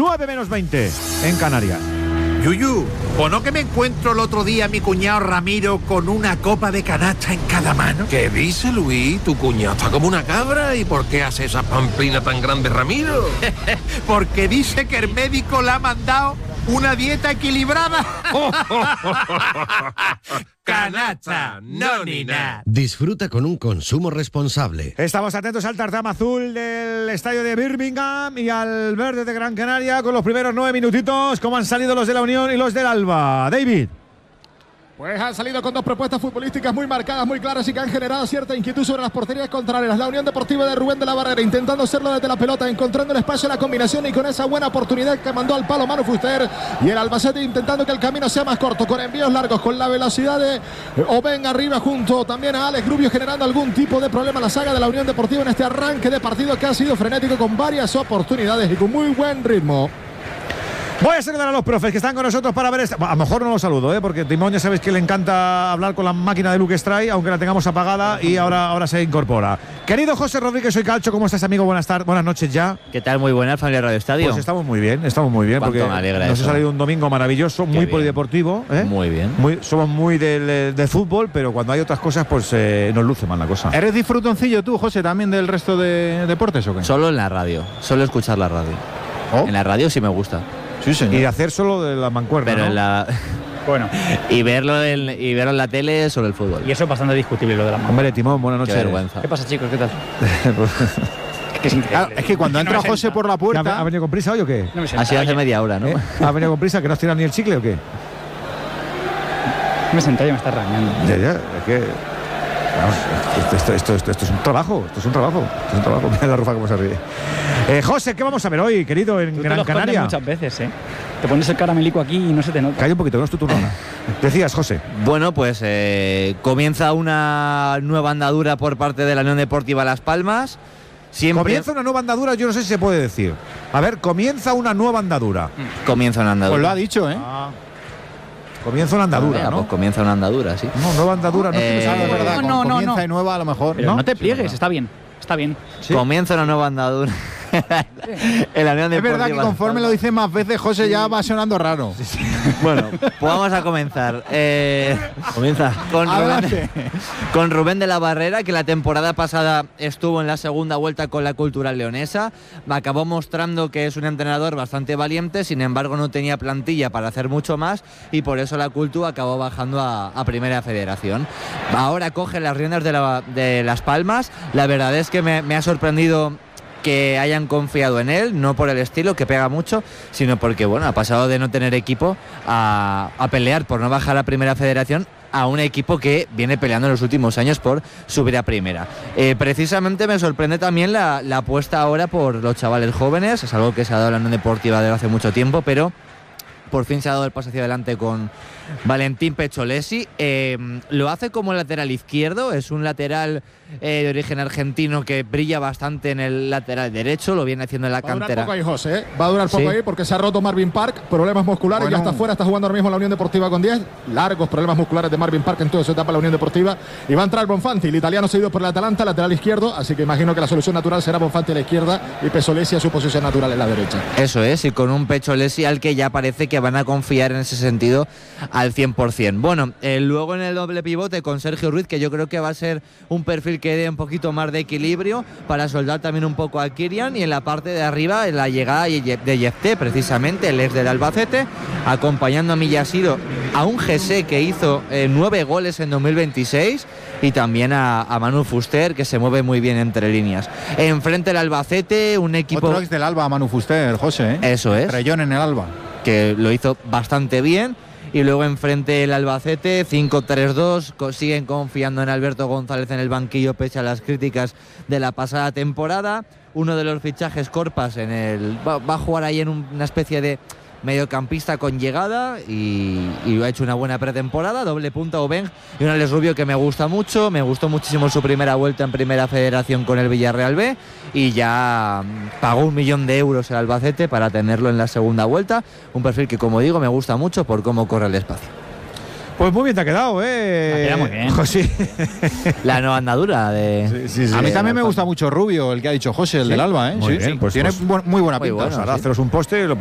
9 menos 20 en Canarias. Yuyu, ¿o no que me encuentro el otro día a mi cuñado Ramiro con una copa de canasta en cada mano? ¿Qué dice, Luis? Tu cuñado está como una cabra. ¿Y por qué hace esa pamplina tan grande, Ramiro? Porque dice que el médico le ha mandado una dieta equilibrada. Canasta, no ni nada. Disfruta con un consumo responsable. Estamos atentos al tartama azul del estadio de Birmingham y al verde de Gran Canaria con los primeros 9 minutitos. ¿Cómo han salido los de la Unión y los del Alba? David. Pues han salido con dos propuestas futbolísticas muy marcadas, muy claras y que han generado cierta inquietud sobre las porterías contrarias. La Unión Deportiva de Rubén de la Barrera intentando hacerlo desde la pelota, encontrando el espacio en la combinación y con esa buena oportunidad que mandó al palo Manu Fuster. Y el Albacete intentando que el camino sea más corto, con envíos largos, con la velocidad de Oben arriba junto también a Alex Rubio, generando algún tipo de problema a la saga de la Unión Deportiva en este arranque de partido que ha sido frenético con varias oportunidades y con muy buen ritmo. Voy a saludar a los profes que están con nosotros para ver esta. A lo mejor no los saludo, porque Timón ya sabéis que le encanta hablar con la máquina de Luke Stray, aunque la tengamos apagada, y ahora se incorpora. Querido José Rodríguez, soy Calcho, ¿cómo estás, amigo? Buenas noches ya. ¿Qué tal? Muy buena, familia Radio Estadio. Pues estamos muy bien, porque me alegra nos eso. ha salido un domingo maravilloso, muy bien. Polideportivo. Muy bien. Somos muy del fútbol, pero cuando hay otras cosas, pues nos luce mal la cosa. ¿Eres disfrutoncillo tú, José, también del resto de deportes o qué? Solo en la radio, solo escuchar la radio. ¿Oh? En la radio sí me gusta. Sí, señor. Y hacer solo de la mancuerna, Pero ¿no? en la... Bueno, y verlo en la tele sobre el fútbol. y eso es bastante discutible lo de la mano. Hombre, Timón, buenas Qué noches. vergüenza. ¿Qué pasa, chicos? ¿Qué tal? Que es increíble. Claro, es que cuando no entra me José senta. por la ¿Ha puerta... venido con prisa hoy o qué? No me senta, Así hace oye. media hora, ¿no? ¿Ha venido con prisa que no has tirado ni el chicle o qué? Me senta y me está arañando. Ya, es que... Vamos, esto es un trabajo, Mira la Rufa cómo se ríe. José, ¿qué vamos a ver hoy, querido, en Tú te Gran lo escondes Canaria? muchas veces, ¿eh? Te pones el caramelico aquí y no se te nota. Calla un poquito, no es tu turno. Decías, José. Bueno, pues comienza una nueva andadura por parte de la Unión Deportiva Las Palmas. Siempre Comienza una nueva andadura, yo no sé si se puede decir. A ver, comienza una nueva andadura. comienza una andadura. Pues lo ha dicho, ¿eh? Comienza una andadura, Venga, ¿no? pues comienza una andadadura, sí. No, nueva andadura, no Eh, Es verdad, no, con no, comienza no. y nueva a lo mejor. Pero no te Sí, pliegues, verdad. está bien. Está bien. Sí. Comienza una nueva andadura. En la Unión Es verdad Deportiva que Las conforme lo Palmas. dice más veces, José ya va sonando raro. Bueno, pues vamos a comenzar. Comienza Adelante. con Rubén de la Barrera, que la temporada pasada estuvo en la segunda vuelta con la Cultural Leonesa. Acabó mostrando que es un entrenador bastante valiente, sin embargo no tenía plantilla para hacer mucho más y por eso la Cultu acabó bajando a Primera Federación. Ahora coge las riendas de Las Palmas. La verdad es que me ha sorprendido que hayan confiado en él, no por el estilo, que pega mucho, sino porque, bueno, ha pasado de no tener equipo a pelear por no bajar a Primera Federación a un equipo que viene peleando en los últimos años por subir a Primera. Precisamente me sorprende también la apuesta ahora por los chavales jóvenes, es algo que se ha dado en la Unión Deportiva desde hace mucho tiempo, pero por fin se ha dado el paso hacia adelante con Valentín Pecholesi. Lo hace como lateral izquierdo, es un lateral de origen argentino que brilla bastante en el lateral derecho, lo viene haciendo en la Va a durar cantera. poco ahí, José, ¿eh? Va a durar poco Sí. ahí porque se ha roto Marvin Park, problemas musculares, Bueno. ya está fuera, está jugando ahora mismo en la Unión Deportiva con 10. Largos problemas musculares de Marvin Park en toda su etapa en la Unión Deportiva. Y va a entrar Bonfanti, el italiano cedido por el Atalanta, lateral izquierdo, así que imagino que la solución natural será Bonfanti a la izquierda y Pecholesi a su posición natural en la derecha. Eso es, y con un Pecholesi al que ya parece que van a confiar en ese sentido al 100%. Bueno, luego en el doble pivote con Sergio Ruiz, que yo creo que va a ser un perfil que dé un poquito más de equilibrio para soldar también un poco a Kirian, y en la parte de arriba la llegada de Yefté, precisamente el ex del Albacete, acompañando a Millasido, a un GC que hizo 9 goles en 2026 y también a Manu Fuster, que se mueve muy bien entre líneas. Enfrente el Albacete, un equipo... Otro ex del Alba, Manu Fuster, José, ¿eh? Eso es. Reyón en el Alba. Que lo hizo bastante bien. Y luego enfrente el Albacete, 5-3-2, siguen confiando en Alberto González en el banquillo pese a las críticas de la pasada temporada. Uno de los fichajes, Corpas, va a jugar ahí en una especie de mediocampista con llegada y ha hecho una buena pretemporada, doble punta Oben y un Alex Rubio que me gusta mucho, me gustó muchísimo su primera vuelta en Primera Federación con el Villarreal B y ya pagó 1 millón de euros el Albacete para tenerlo en la segunda vuelta, un perfil que, como digo, me gusta mucho por cómo corre el espacio. Pues muy bien te ha quedado, Te queda muy bien. José. La nueva andadura de... Sí, A mí también me gusta mucho Rubio, el que ha dicho José, el del Alba, ¿eh? Muy bien, pues tiene muy buena muy pinta. bueno. Ahora haceros un poste y lo